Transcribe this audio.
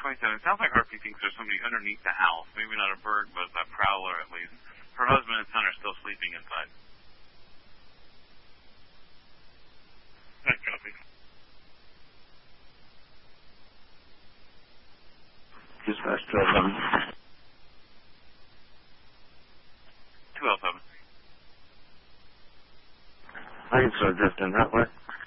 27. It sounds like Harpy thinks there's somebody underneath the house. Maybe not a bird, but a prowler at least. Her husband and son are still sleeping inside. Nice copy. Dispatch 207. 207. I can start drifting that way.